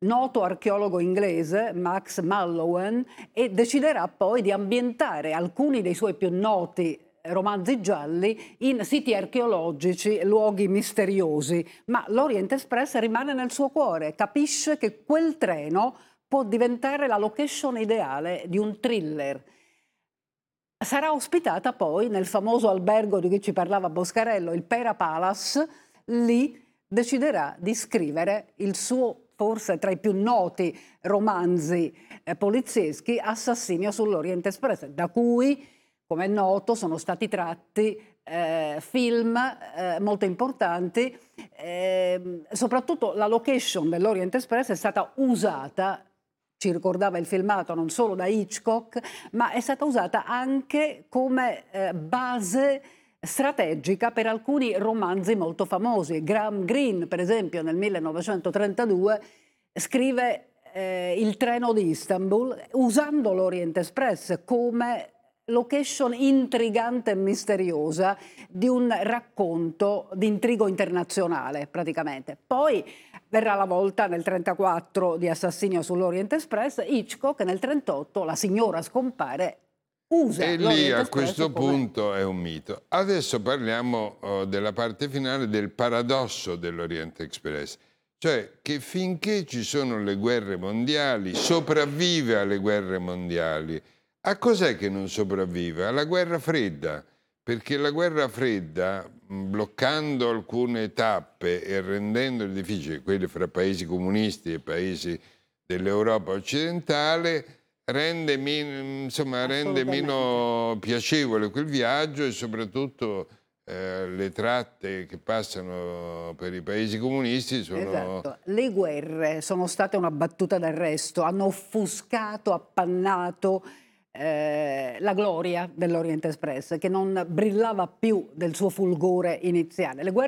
noto archeologo inglese, Max Mallowan, e deciderà poi di ambientare alcuni dei suoi più noti romanzi gialli in siti archeologici, luoghi misteriosi, ma l'Orient Express rimane nel suo cuore, capisce che quel treno può diventare la location ideale di un thriller. Sarà ospitata poi nel famoso albergo di cui ci parlava Boscarello, il Pera Palace. Lì deciderà di scrivere il suo, forse tra i più noti romanzi polizieschi, Assassinio sull'Orient Express, da cui, come è noto, sono stati tratti film molto importanti. Soprattutto la location dell'Orient Express è stata usata, ci ricordava il filmato, non solo da Hitchcock, ma è stata usata anche come base strategica per alcuni romanzi molto famosi. Graham Greene, per esempio, nel 1932 scrive Il treno di Istanbul, usando l'Orient Express come location intrigante e misteriosa di un racconto di intrigo internazionale, praticamente. Poi verrà la volta nel 1934 di Assassinio sull'Orient Express. Hitchcock nel 1938, La signora scompare, usa E lì l'Orient a Express questo come... punto è un mito. Adesso parliamo della parte finale, del paradosso dell'Orient Express, cioè che finché ci sono le guerre mondiali, sopravvive alle guerre mondiali. A cos'è che non sopravvive? Alla guerra fredda, perché la guerra fredda, bloccando alcune tappe e rendendo difficili quelle fra paesi comunisti e paesi dell'Europa occidentale, rende meno piacevole quel viaggio, e soprattutto le tratte che passano per i paesi comunisti sono... Esatto. Le guerre sono state una battuta d'arresto, hanno offuscato, appannato la gloria dell'Orient Express, che non brillava più del suo fulgore iniziale. Le guerre